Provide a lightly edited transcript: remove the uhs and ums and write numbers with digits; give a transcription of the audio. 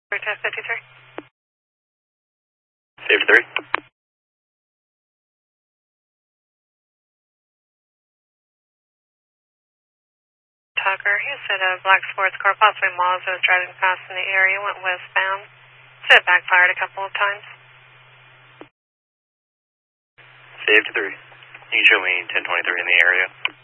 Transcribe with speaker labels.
Speaker 1: Test 53.
Speaker 2: Safety 3.
Speaker 1: Tucker, he said a black sports car, possibly Mazda, was driving past in the area, went westbound. Said it backfired a couple of times.
Speaker 2: Safety 3. You can show me 1023 in the area.